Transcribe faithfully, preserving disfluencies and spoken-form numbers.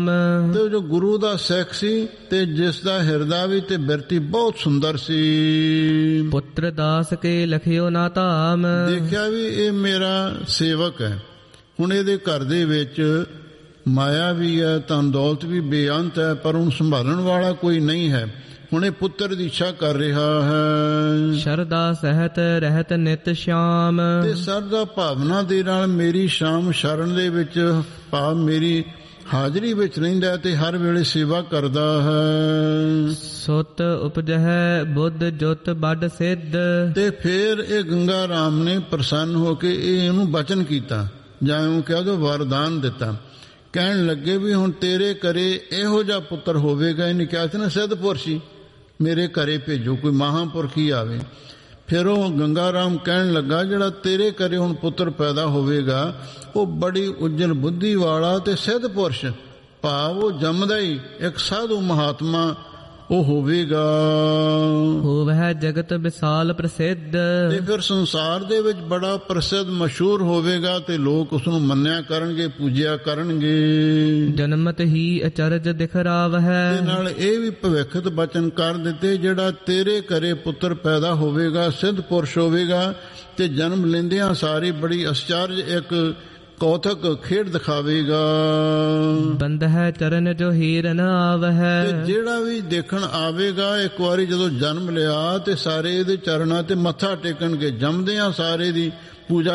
ਸ਼ਾਮ। ਤੇ ਜੋ ਗੁਰੂ ਦਾ ਸਿੱਖ ਸੀ ਤੇ ਜਿਸ ਦਾ ਹਿਰਦਾ ਵੀ ਤੇ ਬਿਰਤੀ ਬਹੁਤ ਸੁੰਦਰ ਸੀ। ਪੁੱਤਰ ਦਾਸ ਕੇ ਲਖਿਓ ਨਾ ਧਾਮ। ਦੇਖਿਆ ਵੀ ਇਹ ਮੇਰਾ ਸੇਵਕ ਹੈ। ਹੁਣ ਇਹਦੇ ਘਰ ਦੇ ਵਿੱਚ ਮਾਇਆ ਵੀ ਹੈ, ਧਨ ਦੌਲਤ ਵੀ ਬੇਅੰਤ ਹੈ, ਪਰ ਹੁਣ ਸੰਭਾਲਣ ਵਾਲਾ ਕੋਈ ਨਹੀਂ ਹੈ। ਹੁਣ ਇਹ ਪੁੱਤਰ ਦੀ ਇੱਛਾ ਕਰ ਰਿਹਾ ਹੈ। ਸ਼ਰਧਾ ਸਹਿਤ ਰਹਿਤ ਨਿਤ ਸ਼ਾਮ। ਤੇ ਸਰਦਾ ਭਾਵਨਾ ਦੇ ਨਾਲ ਮੇਰੀ ਸ਼ਾਮ ਸ਼ਰਨ ਦੇ ਵਿੱਚ ਭਾਵ ਮੇਰੀ ਹਾਜ਼ਰੀ ਵਿੱਚ ਰਹਿੰਦਾ ਤੇ ਹਰ ਵੇਲੇ ਸੇਵਾ ਕਰਦਾ ਹੈ। ਸੁਤ ਉਪਜਹਿ ਬੁੱਧ ਜੁਤ ਬੱਡ ਸਿੱਧ। ਤੇ ਫਿਰ ਇਹ ਗੰਗਾ ਰਾਮ ਨੇ ਪ੍ਰਸੰਨ ਹੋ ਕੇ ਇਹ ਇਹਨੂੰ ਬਚਨ ਕੀਤਾ, ਜਾਂ ਇਹਨੂੰ ਕਹਿ ਦੋ ਵਰਦਾਨ ਦਿੱਤਾ। ਕਹਿਣ ਲੱਗੇ ਵੀ ਹੁਣ ਤੇਰੇ ਘਰੇ ਇਹੋ ਜਿਹਾ ਪੁੱਤਰ ਹੋਵੇਗਾ। ਇਹਨੇ ਕਿਹਾ ਸੀ ਨਾ ਸਿੱਧ ਪੁਰਸ਼ੀ ਮੇਰੇ ਘਰੇ ਭੇਜੋ, ਕੋਈ ਮਹਾਂਪੁਰਖ ਹੀ ਆਵੇ। ਫਿਰ ਉਹ ਗੰਗਾ ਰਾਮ ਕਹਿਣ ਲੱਗਾ ਜਿਹੜਾ ਤੇਰੇ ਘਰੇ ਹੁਣ ਪੁੱਤਰ ਪੈਦਾ ਹੋਵੇਗਾ ਉਹ ਬੜੀ ਉੱਜਲ ਬੁੱਧੀ ਵਾਲਾ ਤੇ ਸਿੱਧ ਪੁਰਸ਼, ਭਾਵ ਉਹ ਜੰਮਦਾ ਹੀ ਇੱਕ ਸਾਧੂ ਮਹਾਤਮਾ ਉਹ ਹੋਵੇਗਾ। ਹੋਵੈ ਜਗਤ ਵਿਸਾਲ ਪ੍ਰਸਿੱਧ। ਤੇ ਫਿਰ ਸੰਸਾਰ ਦੇ ਵਿੱਚ ਬੜਾ ਪ੍ਰਸਿੱਧ ਮਸ਼ਹੂਰ ਹੋਵੇਗਾ ਤੇ ਲੋਕ ਉਸ ਨੂੰ ਮੰਨਿਆ ਕਰਨਗੇ, ਪੂਜਿਆ ਕਰਨਗੇ। ਜਨਮਤ ਹੀ ਅਚਰਜ ਦਿਖਰਾਵਹਿ। ਤੇ ਨਾਲ ਇਹ ਵੀ ਭਵਿੱਖਤ ਬਚਨ ਕਰ ਦਿੱਤੇ ਜਿਹੜਾ ਤੇਰੇ ਘਰੇ ਪੁੱਤਰ ਪੈਦਾ ਹੋਵੇਗਾ ਸਿੱਧ ਪੁਰਸ਼ ਹੋਵੇਗਾ ਤੇ ਜਨਮ ਲੈਂਦਿਆਂ ਸਾਰੀ ਬੜੀ ਅਚਰਜ ਇੱਕ ਕੌਤਕ ਖੇਡ ਦਿਖਾਵੇਗਾ। ਬੰਦ ਹੈ ਚਰਨ ਜੋ ਹੀਰਨ ਆਵਹਿ। ਤੇ ਜਿਹੜਾ ਵੀ ਦੇਖਣ ਆਵੇਗਾ ਇੱਕ ਵਾਰੀ ਜਦੋਂ ਜਨਮ ਲਿਆ ਤੇ ਸਾਰੇ ਇਹਦੇ ਚਰਨਾਂ ਤੇ ਮੱਥਾ ਟੇਕਣਗੇ, ਜੰਮਦਿਆਂ ਸਾਰੇ ਦੀ ਪੂਜਾ